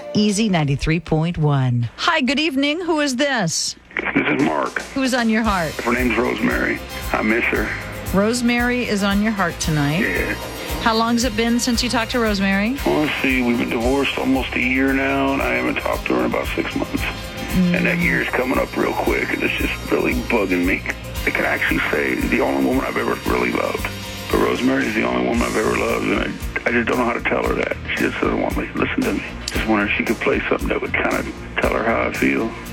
Easy 93.1. Hi, good evening. Who is this? This is Mark. Who's on your heart? Her name's Rosemary. I miss her. Rosemary is on your heart tonight. Yeah. How long's it been since you talked to Rosemary? Well, let's see. We've been divorced almost a year now, and I haven't talked to her in about 6 months. And that year's coming up real quick, and it's just really bugging me. I can actually say the only woman I've ever really loved. But Rosemary is the only woman I've ever loved, and I just don't know how to tell her that. She just doesn't want me to listen to me. Just wonder if she could play something that would kind of tell her how I feel.